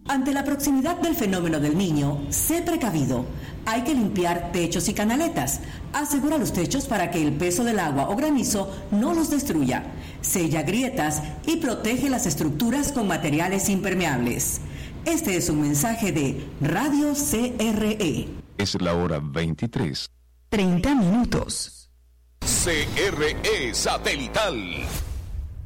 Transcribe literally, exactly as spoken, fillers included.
Ante la proximidad del fenómeno del Niño, sé precavido. Hay que limpiar techos y canaletas. Asegura los techos para que el peso del agua o granizo no los destruya. Sella grietas y protege las estructuras con materiales impermeables. Este es un mensaje de Radio C R E. Es la hora veintitrés. treinta minutos. C R E Satelital